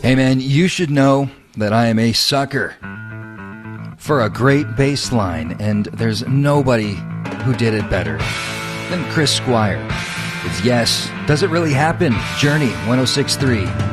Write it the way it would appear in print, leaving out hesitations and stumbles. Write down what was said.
Hey man, you should know that I am a sucker for a great bass line, and there's nobody who did it better than Chris Squire. It's Yes, Does It Really Happen? Journey 106.3.